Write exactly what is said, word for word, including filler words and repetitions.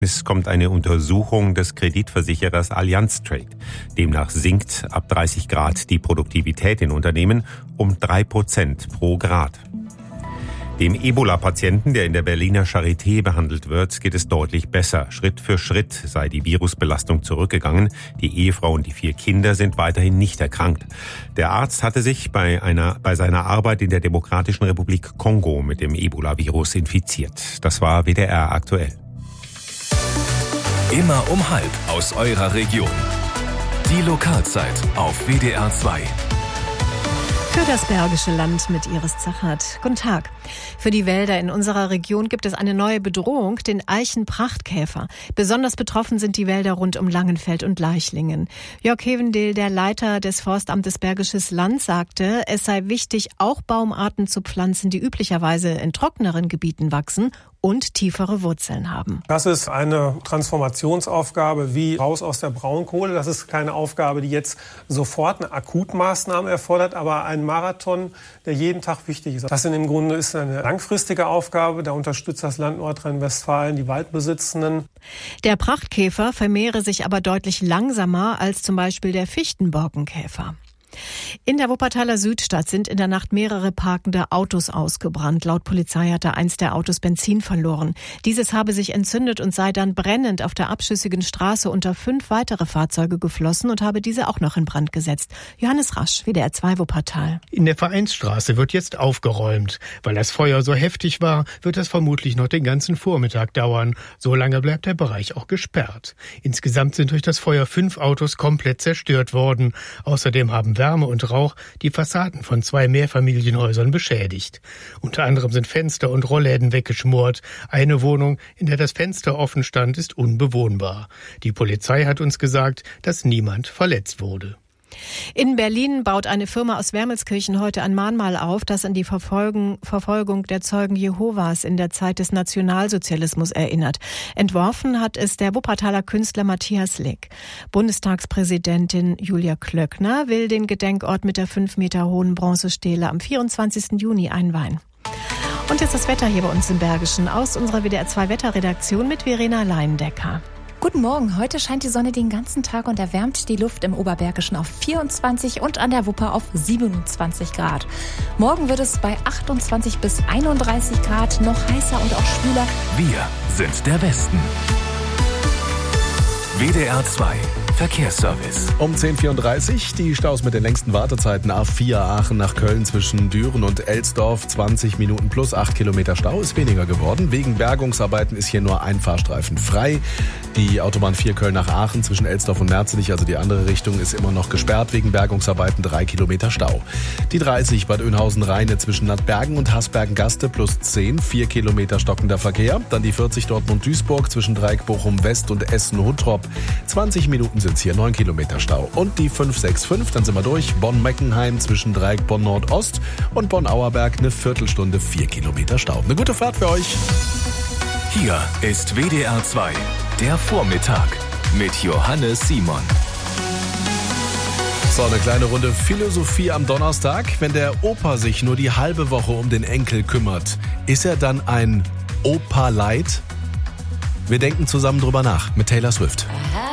Es kommt eine Untersuchung des Kreditversicherers Allianz Trade. Demnach sinkt ab dreißig Grad die Produktivität in Unternehmen um drei Prozent pro Grad. Dem Ebola-Patienten, der in der Berliner Charité behandelt wird, geht es deutlich besser. Schritt für Schritt sei die Virusbelastung zurückgegangen. Die Ehefrau und die vier Kinder sind weiterhin nicht erkrankt. Der Arzt hatte sich bei einer, bei seiner Arbeit in der Demokratischen Republik Kongo mit dem Ebola-Virus infiziert. Das war W D R aktuell. Immer um halb aus eurer Region. Die Lokalzeit auf W D R zwei. Für das Bergische Land mit Iris Zachert. Guten Tag. Für die Wälder in unserer Region gibt es eine neue Bedrohung, den Eichenprachtkäfer. Besonders betroffen sind die Wälder rund um Langenfeld und Leichlingen. Jörg Hevendil, der Leiter des Forstamtes Bergisches Land, sagte, es sei wichtig, auch Baumarten zu pflanzen, die üblicherweise in trockeneren Gebieten wachsen und tiefere Wurzeln haben. Das ist eine Transformationsaufgabe wie raus aus der Braunkohle. Das ist keine Aufgabe, die jetzt sofort eine Akutmaßnahme erfordert, aber ein Marathon, der jeden Tag wichtig ist. Das im Grunde ist eine langfristige Aufgabe. Da unterstützt das Land Nordrhein-Westfalen die Waldbesitzenden. Der Prachtkäfer vermehre sich aber deutlich langsamer als zum Beispiel der Fichtenborkenkäfer. In der Wuppertaler Südstadt sind in der Nacht mehrere parkende Autos ausgebrannt. Laut Polizei hatte eins der Autos Benzin verloren. Dieses habe sich entzündet und sei dann brennend auf der abschüssigen Straße unter fünf weitere Fahrzeuge geflossen und habe diese auch noch in Brand gesetzt. Johannes Rasch, W D R zwei Wuppertal. In der Vereinsstraße wird jetzt aufgeräumt. Weil das Feuer so heftig war, wird es vermutlich noch den ganzen Vormittag dauern. So lange bleibt der Bereich auch gesperrt. Insgesamt sind durch das Feuer fünf Autos komplett zerstört worden. Außerdem haben Wärme und Rauch die Fassaden von zwei Mehrfamilienhäusern beschädigt. Unter anderem sind Fenster und Rollläden weggeschmort. Eine Wohnung, in der das Fenster offen stand, ist unbewohnbar. Die Polizei hat uns gesagt, dass niemand verletzt wurde. In Berlin baut eine Firma aus Wermelskirchen heute ein Mahnmal auf, das an die Verfolgung, Verfolgung der Zeugen Jehovas in der Zeit des Nationalsozialismus erinnert. Entworfen hat es der Wuppertaler Künstler Matthias Lick. Bundestagspräsidentin Julia Klöckner will den Gedenkort mit der fünf Meter hohen Bronzestele am vierundzwanzigsten Juni einweihen. Und jetzt das Wetter hier bei uns im Bergischen aus unserer W D R zwei Wetterredaktion mit Verena Leindecker. Guten Morgen, heute scheint die Sonne den ganzen Tag und erwärmt die Luft im Oberbergischen auf vierundzwanzig und an der Wupper auf siebenundzwanzig Grad. Morgen wird es bei achtundzwanzig bis einunddreißig Grad noch heißer und auch schwüler. Wir sind der Westen. W D R zwei Verkehrsservice. Um zehn Uhr vierunddreißig die Staus mit den längsten Wartezeiten. A vier Aachen nach Köln zwischen Düren und Elsdorf. zwanzig Minuten plus acht Kilometer Stau ist weniger geworden. Wegen Bergungsarbeiten ist hier nur ein Fahrstreifen frei. Die Autobahn vier Köln nach Aachen zwischen Elsdorf und Merzenich, also die andere Richtung, ist immer noch gesperrt. Wegen Bergungsarbeiten drei Kilometer Stau. Die dreißig Bad Oeynhausen-Rheine zwischen Nadbergen und Hasbergen-Gaste plus zehn, vier Kilometer stockender Verkehr. Dann die vierzig Dortmund-Duisburg zwischen Dreieck Bochum-West und Essen-Huntrop. zwanzig Minuten sind hier neun Kilometer Stau. Und die fünf sechs fünf, dann sind wir durch. Bonn-Meckenheim zwischen Dreieck Bonn-Nordost und Bonn-Auerberg eine Viertelstunde, vier Kilometer Stau. Eine gute Fahrt für euch. Hier ist W D R zwei, der Vormittag mit Johannes Simon. So, eine kleine Runde Philosophie am Donnerstag. Wenn der Opa sich nur die halbe Woche um den Enkel kümmert, ist er dann ein Opa-Light? Wir denken zusammen drüber nach mit Taylor Swift. Aha.